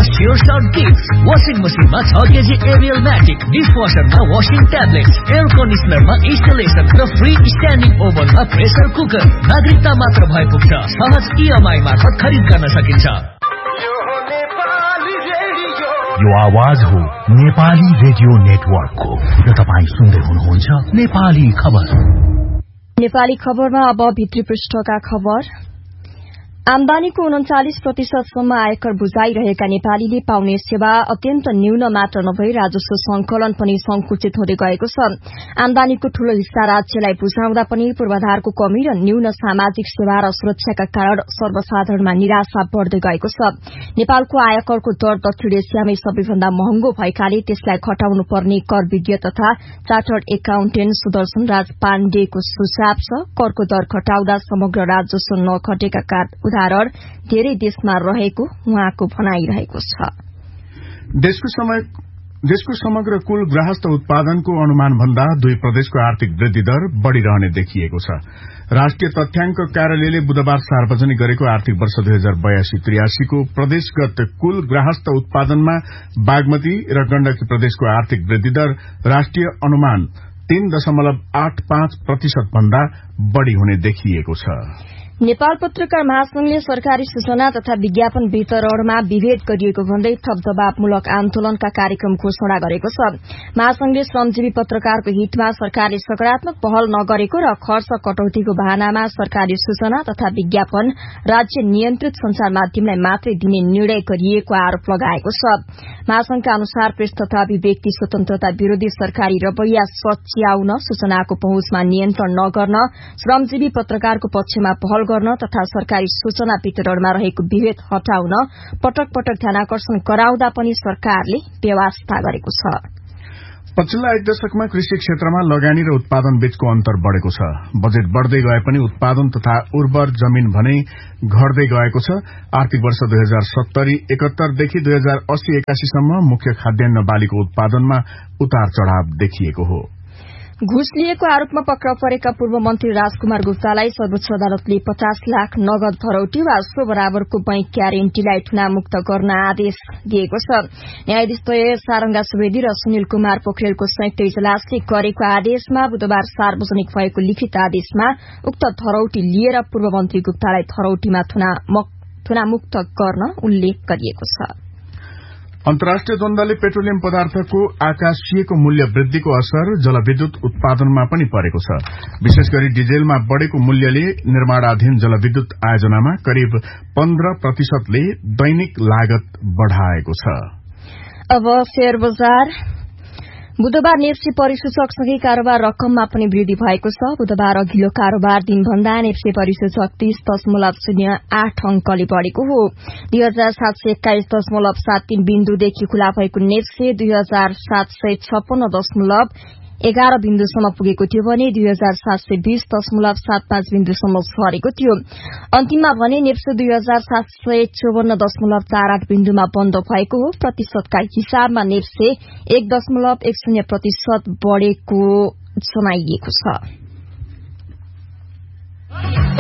Sure Shot Gifts. Washing machine मा 6 kg Ariel Matic, dishwasher मा washing tablets, air conditioner मा installation र free standing oven मा pressure cooker. नागरिकता मात्र भए पुग्छ. सहज EMI मार्फत खरिद गर्न सकिन्छ. यो आवाज हो नेपाली रेडियो नेटवर्कको र तपाईं सुन्दै हुनुहुन्छ नेपाली खबर. नेपाली खबरमा अब भित्री पृष्ठका खबर. आमदानीको 39% सम्म आयकर बुझाइरहेका नेपालीले पाउने सेवा अत्यन्त न्यून मात्र नभई राजस्व संकलन पनि संकुचित हुँदै गएको छ. आमदानीको ठूलो हिस्सा राज्यलाई बुझाउँदा पनि पूर्वाधारको कमी र न्यून सामाजिक सेवा र सुरक्षाका कारण सर्वसाधारणमा निराशा बढ़दै गएको छ. नेपालको आयकरको दर दक्षिण एसियामै सबैभन्दा महँगो भएकाले त्यसलाई घटाउनु पर्ने कर विज्ञ तथा चार्टर्ड एकाउन्टेन्ट सुदर्शन राज पाण्डेको सुझाव छ. करको दर घटाउँदा समग्र राजस्व नघटेका उदाहरण धेरै देशमा रहेको उहाँको भनाइरहेको छ. देशको समग्र कुल गृहस्थ उत्पादनको अनुमान भन्दा दुई प्रदेशको आर्थिक वृद्धि दर बढ़िरहने देखिएको छ. राष्ट्रिय तथ्याङ्क कार्यालयले बुधबार सार्वजनिक गरेको आर्थिक वर्ष 2082-83 को प्रदेशगत कुल गृहस्थ उत्पादनमा बागमती र गण्डकी प्रदेशको आर्थिक वृद्धि दर राष्ट्रिय अनुमान 3.85% भन्दा बढ़ी हुने देखिएको छ. नेपाल पत्रकार महासंघले सरकारी सूचना तथा विज्ञापन वितरणमा विभेद गरिएको भन्दै थप दबावमूलक आन्दोलनका कार्यक्रम घोषणा गरेको छ. महासंघले श्रमजीवी पत्रकारको हितमा सरकारले सकारात्मक पहल नगरेको र खर्च कटौतीको बहानामा सरकारी सूचना तथा विज्ञापन राज्य नियन्त्रित संचार माध्यमलाई मात्रै दिने निर्णय गरिएको आरोप लगाएको छ. महासंघका अनुसार प्रेस तथा अभिव्यक्ति स्वतन्त्रता विरोधी सरकारी रवैया सच्याउन, सूचनाको पहुँचमा नियन्त्रण नगर्न, श्रमजीवी पत्रकारको पक्षमा पहल गर्न तथा सरकारी सूचना वितरणमा रहेको विभेद हटाउन पटक पटक ध्यानाकर्षण गराउँदा पनि सरकारले व्यवस्था गरेको छ. पछिल्ला एक दशकमा कृषि क्षेत्रमा लगानी र उत्पादन बीचको अन्तर बढ़ेको छ. बजेट बढ़दै गए पनि उत्पादन तथा उर्वर जमीन भने घट्दै गएको छ. आर्थिक वर्ष 2070-71 देखि 2080-81 सम्म मुख्य खाद्यान्न बालीको उत्पादनमा उतार चढ़ाव देखिएको हो. घुस लिएको आरोपमा पक्राउ परेका पूर्व मन्त्री राजकुमार गुप्तालाई सर्वोच्च अदालतले 50 लाख नगद धरौटी वा सो बराबरको बैंक ग्यारेन्टीलाई ठुनामुक्त गर्न आदेश दिएको छ. न्यायाधीश सारंगा सुवेदी र सुनिल कुमार पोखरेलको संयुक्त इजलासले गरेको आदेशमा बुधबार सार्वजनिक भएको लिखित आदेशमा उक्त धरौटी लिएर पूर्व मन्त्री गुप्तालाई धरौटीमा ठुनामुक्त गर्न उल्लेख गरिएको छ. अन्तर्राष्ट्रिय द्वन्द्वले पेट्रोलियम पदार्थको आकाशीयको मूल्य वृद्धिको असर जलविद्युत उत्पादनमा पनि परेको छ. विशेष गरी डिजेलमा बढ़ेको मूल्यले निर्माणाधीन जलविद्युत आयोजनामा करिब 15% दैनिक लागत बढ़ाएको छ. अब शेयर बजार. बुधबार नेप्से परिसूचकसँगै कारोबार रकममा पनि वृद्धि भएको छ. बुधबार अघिल्लो कारोबार दिनभन्दा नेप्से परिसूचक 30.08 अंकले बढ़ेको हो. 2721.73 बिन्दुदेखि खुला भएको नेप्से 2756.11 बिन्दुसम्म पुगेको थियो भने 2720.75 बिन्दुसम्म झरेको थियो. अन्तिममा भने नेप्से 2754.48 बिन्दुमा बन्द भएको हो. प्रतिशतका हिसाबमा नेप्से 1.10% बढ़ेको जनाइएको छ.